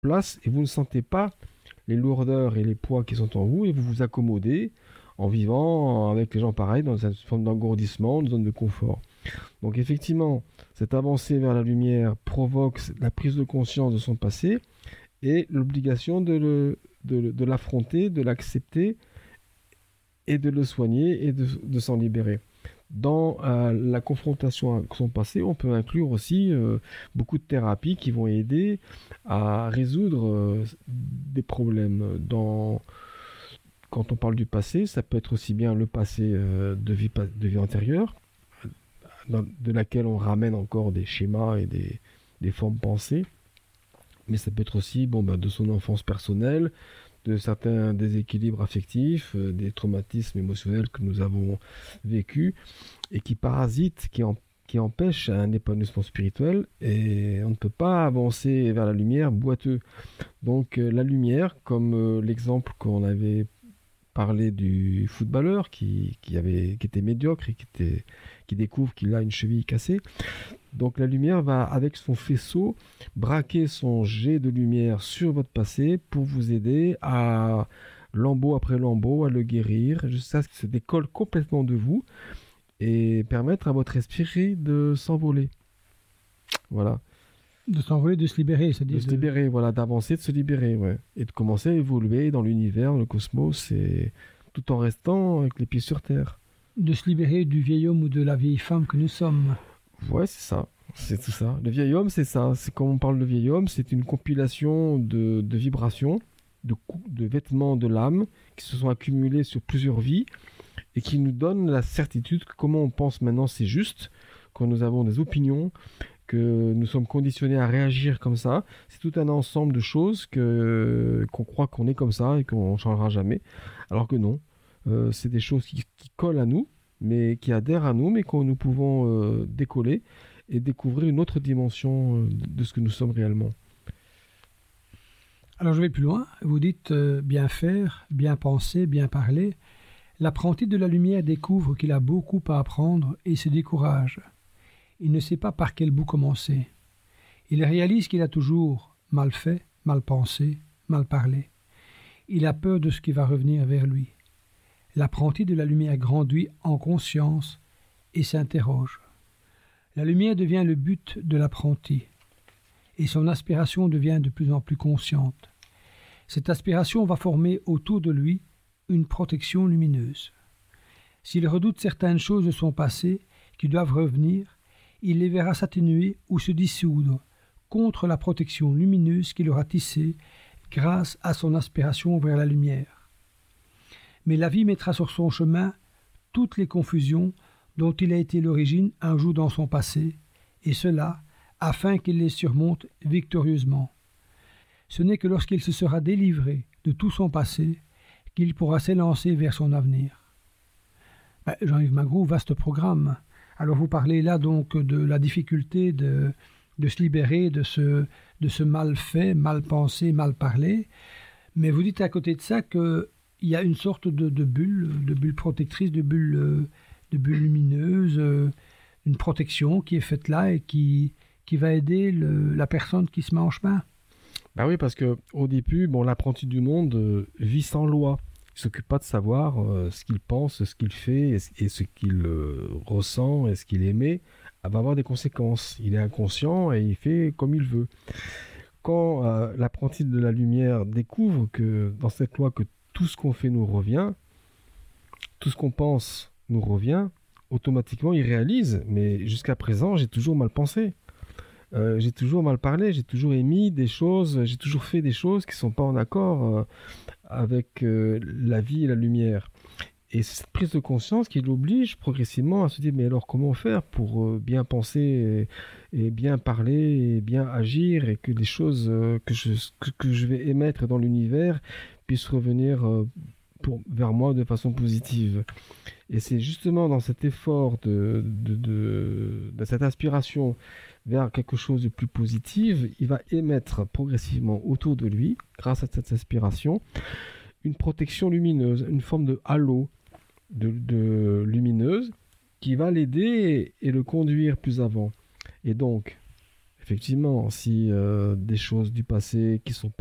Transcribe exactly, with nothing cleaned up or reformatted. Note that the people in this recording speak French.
place et vous ne sentez pas les lourdeurs et les poids qui sont en vous et vous vous accommodez en vivant avec les gens pareils dans une forme d'engourdissement, une zone de confort. Donc effectivement, cette avancée vers la lumière provoque la prise de conscience de son passé et l'obligation de, le, de, de l'affronter, de l'accepter et de le soigner et de, de s'en libérer. Dans euh, la confrontation avec son passé, on peut inclure aussi euh, beaucoup de thérapies qui vont aider à résoudre euh, des problèmes. Dans... Quand on parle du passé, ça peut être aussi bien le passé euh, de, vie, de vie antérieure, dans, de laquelle on ramène encore des schémas et des, des formes pensées, mais ça peut être aussi bon, ben, de son enfance personnelle, de certains déséquilibres affectifs, euh, des traumatismes émotionnels que nous avons vécus et qui parasitent, qui, en, qui empêchent un épanouissement spirituel et on ne peut pas avancer vers la lumière boiteux. Donc euh, la lumière, comme euh, l'exemple qu'on avait parlé du footballeur qui, qui, avait, qui était médiocre et qui, était, qui découvre qu'il a une cheville cassée. Donc la lumière va, avec son faisceau, braquer son jet de lumière sur votre passé pour vous aider à, lambeau après lambeau, à le guérir, jusqu'à ce qu'il se décolle complètement de vous et permettre à votre esprit de s'envoler. Voilà. De s'envoler, de se libérer, c'est-à-dire de se libérer, de... voilà, d'avancer, de se libérer, ouais. Et de commencer à évoluer dans l'univers, dans le cosmos, et tout en restant avec les pieds sur terre. De se libérer du vieil homme ou de la vieille femme que nous sommes. Ouais, c'est ça. C'est tout ça. Le vieil homme, c'est ça. C'est quand on parle de vieil homme, c'est une compilation de, de vibrations, de, de vêtements de l'âme qui se sont accumulés sur plusieurs vies et qui nous donnent la certitude que comment on pense maintenant c'est juste, quand nous avons des opinions, que nous sommes conditionnés à réagir comme ça. C'est tout un ensemble de choses que, qu'on croit qu'on est comme ça et qu'on ne changera jamais. Alors que non. Euh, c'est des choses qui, qui collent à nous, mais qui adhèrent à nous, mais que nous pouvons euh, décoller et découvrir une autre dimension euh, de, de ce que nous sommes réellement. Alors je vais plus loin. Vous dites euh, bien faire, bien penser, bien parler. L'apprenti de la lumière découvre qu'il a beaucoup à apprendre et se décourage. Il ne sait pas par quel bout commencer. Il réalise qu'il a toujours mal fait, mal pensé, mal parlé. Il a peur de ce qui va revenir vers lui. L'apprenti de la lumière grandit en conscience et s'interroge. La lumière devient le but de l'apprenti et son aspiration devient de plus en plus consciente. Cette aspiration va former autour de lui une protection lumineuse. S'il redoute certaines choses de son passé qui doivent revenir, il les verra s'atténuer ou se dissoudre contre la protection lumineuse qu'il aura tissée grâce à son aspiration vers la lumière. Mais la vie mettra sur son chemin toutes les confusions dont il a été l'origine un jour dans son passé, et cela afin qu'il les surmonte victorieusement. Ce n'est que lorsqu'il se sera délivré de tout son passé qu'il pourra s'élancer vers son avenir. Ben, Jean-Yves Magro, vaste programme. Alors vous parlez là donc de la difficulté de, de se libérer de ce, de ce mal fait, mal pensé, mal parlé, mais vous dites à côté de ça qu'il y a une sorte de, de bulle, de bulle protectrice, de bulle, de bulle lumineuse, une protection qui est faite là et qui, qui va aider le, la personne qui se met en chemin. Bah oui, parce qu'au début, bon, l'apprenti du monde euh, vit sans loi. Il ne s'occupe pas de savoir euh, ce qu'il pense, ce qu'il fait et, et ce qu'il euh, ressent et ce qu'il émet. Ça va avoir des conséquences. Il est inconscient et il fait comme il veut. Quand euh, l'apprenti de la lumière découvre que dans cette loi que tout ce qu'on fait nous revient, tout ce qu'on pense nous revient, automatiquement il réalise, mais jusqu'à présent j'ai toujours mal pensé. Euh, j'ai toujours mal parlé, j'ai toujours émis des choses, j'ai toujours fait des choses qui ne sont pas en accord euh, avec euh, la vie et la lumière. Et c'est cette prise de conscience qui l'oblige progressivement à se dire mais alors comment faire pour euh, bien penser et, et bien parler et bien agir et que les choses euh, que, je, que, que je vais émettre dans l'univers puissent revenir euh, pour, vers moi de façon positive. Et c'est justement dans cet effort, de, de, de, de cette aspiration vers quelque chose de plus positif, il va émettre progressivement autour de lui, grâce à cette aspiration, une protection lumineuse, une forme de halo de, de lumineuse qui va l'aider et, et le conduire plus avant. Et donc, effectivement, si euh, des choses du passé qui sont